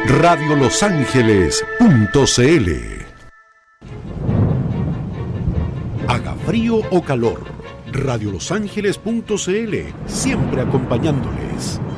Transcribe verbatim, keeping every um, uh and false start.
radio los ángeles punto c l. Haga frío o calor, radio los ángeles punto c l, siempre acompañándoles.